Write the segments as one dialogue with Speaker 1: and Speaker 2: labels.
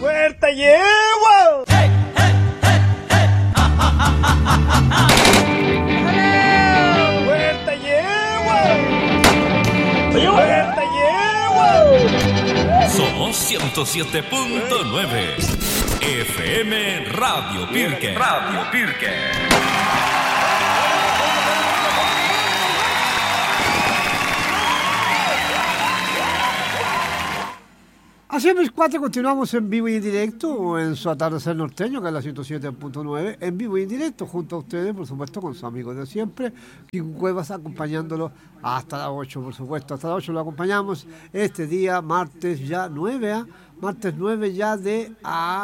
Speaker 1: ¡Fuerte llevo! ¡Fuerte llevo! ¡Fuerte llevo!
Speaker 2: Somos 107.9 FM Radio Pirque. Radio Pirque.
Speaker 3: Así es, mis cuates, continuamos en vivo y en directo en su atardecer norteño, que es la 107.9, en vivo y en directo, junto a ustedes, por supuesto, con sus amigos de siempre, King Cuevas, acompañándolo hasta las 8, por supuesto, hasta las 8 lo acompañamos este día, martes ya 9, martes 9 ya de,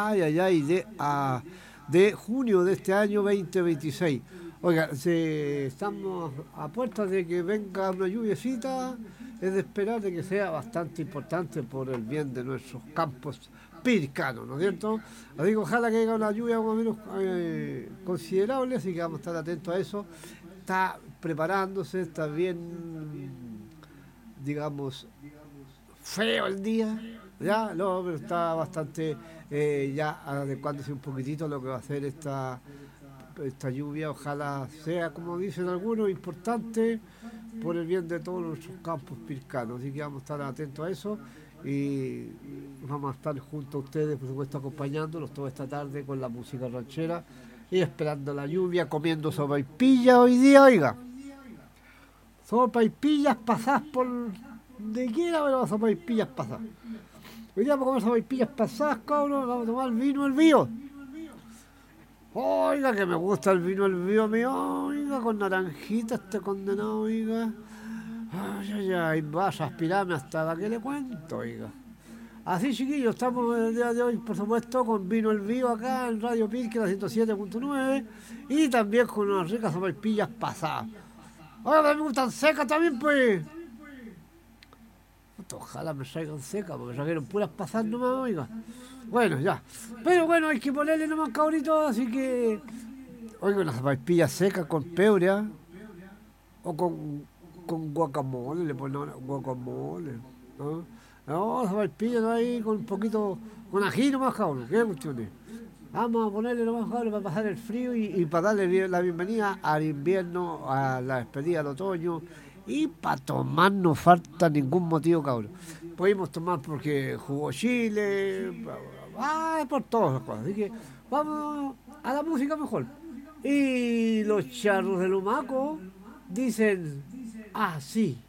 Speaker 3: de junio de este año 2026. Oiga, estamos a puertas de que venga una lluviecita. Es de esperar de que sea bastante importante por el bien de nuestros campos pircanos, ¿no es cierto? Así que ojalá que haya una lluvia más o menos considerable, así que vamos a estar atentos a eso. Está preparándose, está bien, digamos, feo el día, ya, no, pero está bastante ya adecuándose un poquitito a lo que va a hacer esta lluvia. Ojalá sea, como dicen algunos, importante por el bien de todos nuestros campos pircanos, así que vamos a estar atentos a eso y vamos a estar junto a ustedes, por supuesto, acompañándolos toda esta tarde con la música ranchera y esperando la lluvia, comiendo sopaipillas hoy día, oiga, sopaipillas pasadas por de quiera, pero sopaipillas pasadas. Hoy día vamos a comer sopaipillas pasadas, cabrón, vamos a tomar vino el vío. Oiga, que me gusta el vino el vío mío, oiga, con naranjita este condenado, oiga. Ay, vas a aspirarme hasta la que le cuento, oiga. Así, chiquillos, estamos el día de hoy, por supuesto, con vino el vío acá en Radio Pirque, la 107.9, y también con unas ricas sopaipillas pasadas. Oiga, me gustan secas también, pues. Ojalá me traigan secas, porque trajeron puras pasadas nomás, oiga. Bueno, ya. Pero bueno, hay que ponerle nomás, cabritos, así que... Oiga, unas sopaipillas secas con peuria o con guacamole, le ponen guacamole, ¿no? No, sopaipillas ahí con un poquito, con ají nomás, cabrón, ¿qué cuestiones? Vamos a ponerle nomás, cabrón, para pasar el frío y para darle la bienvenida al invierno, a la despedida del otoño y para tomar no falta ningún motivo, cabrón. Podemos tomar porque jugó Chile, por todas las cosas. Así que vamos a la música mejor. Y los charros de Lumaco dicen así.